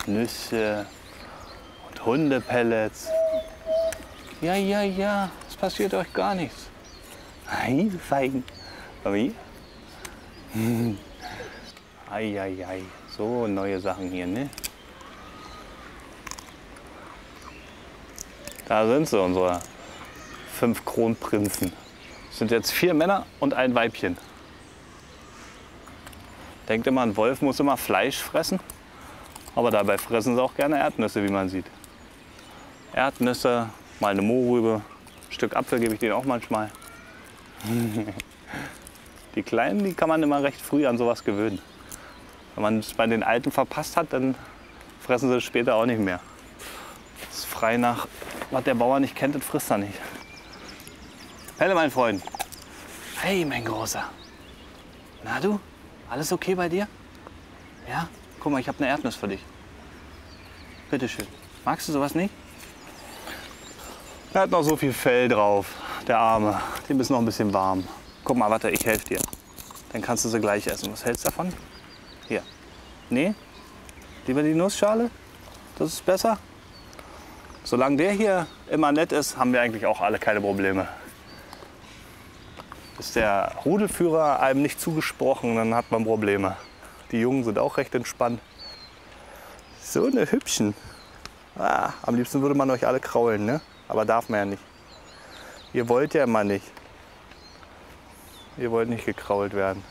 Nüsse und Hundepellets. Ja, ja, ja, es passiert euch gar nichts. Ei, fein. Wie? Ei, ei, ei. So neue Sachen hier, ne? Da sind sie, unsere 5 Kronprinzen. Es sind jetzt 4 Männer und ein Weibchen. Denkt immer, ein Wolf muss immer Fleisch fressen. Aber dabei fressen sie auch gerne Erdnüsse, wie man sieht. Erdnüsse, mal eine Mohrrübe, ein Stück Apfel gebe ich denen auch manchmal. Die Kleinen, die kann man immer recht früh an sowas gewöhnen. Wenn man es bei den Alten verpasst hat, dann fressen sie es später auch nicht mehr. Das ist frei nach, was der Bauer nicht kennt, das frisst er nicht. Pelle, mein Freund. Hey, mein Großer. Na du, alles okay bei dir? Ja? Guck mal, ich habe eine Erdnuss für dich. Bitte schön. Magst du sowas nicht? Er hat noch so viel Fell drauf, der Arme. Dem ist noch ein bisschen warm. Guck mal, warte, ich helfe dir. Dann kannst du sie gleich essen. Was hältst du davon? Hier. Nee? Lieber die Nussschale? Das ist besser? Solange der hier immer nett ist, haben wir eigentlich auch alle keine Probleme. Ist der Rudelführer einem nicht zugesprochen, dann hat man Probleme. Die Jungen sind auch recht entspannt. So eine Hübschen. Ah, am liebsten würde man euch alle kraulen, ne? Aber darf man ja nicht. Ihr wollt ja immer nicht. Ihr wollt nicht gekrault werden.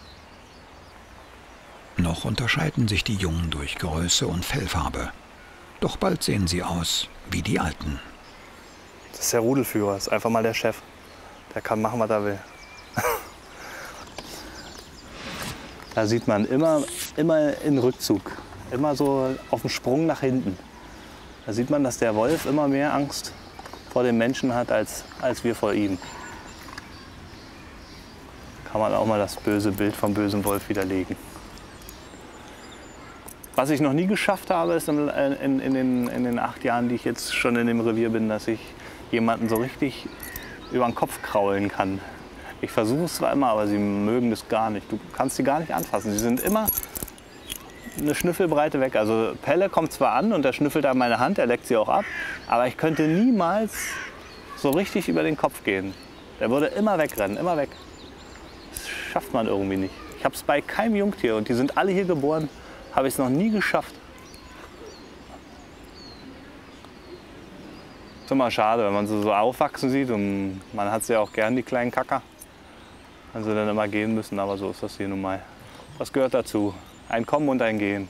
Noch unterscheiden sich die Jungen durch Größe und Fellfarbe. Doch bald sehen sie aus wie die Alten. Das ist der Rudelführer, das ist einfach mal der Chef. Der kann machen, was er will. Da sieht man immer in Rückzug, immer so auf dem Sprung nach hinten. Da sieht man, dass der Wolf immer mehr Angst vor dem Menschen hat, als wir vor ihm. Kann man auch mal das böse Bild vom bösen Wolf widerlegen. Was ich noch nie geschafft habe, ist in den 8 Jahren, die ich jetzt schon in dem Revier bin, dass ich jemanden so richtig über den Kopf kraulen kann. Ich versuche es zwar immer, aber sie mögen das gar nicht. Du kannst sie gar nicht anfassen. Sie sind immer eine Schnüffelbreite weg. Also Pelle kommt zwar an und er schnüffelt an meine Hand, er leckt sie auch ab, aber ich könnte niemals so richtig über den Kopf gehen. Der würde immer wegrennen, immer weg. Das schafft man irgendwie nicht. Ich habe es bei keinem Jungtier und die sind alle hier geboren, habe ich es noch nie geschafft. Das ist immer schade, wenn man sie so aufwachsen sieht und man hat sie ja auch gern, die kleinen Kacker. Wenn sie dann immer gehen müssen, aber so ist das hier nun mal. Das gehört dazu. Ein Kommen und ein Gehen.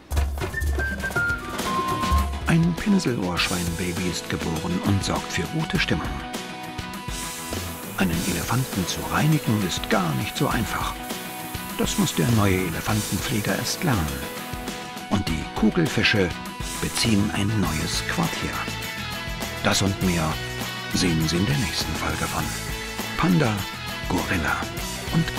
Ein Pinselohrschweinbaby ist geboren und sorgt für gute Stimmung. Einen Elefanten zu reinigen ist gar nicht so einfach. Das muss der neue Elefantenpfleger erst lernen. Und die Kugelfische beziehen ein neues Quartier. Das und mehr sehen Sie in der nächsten Folge von Panda, Gorilla und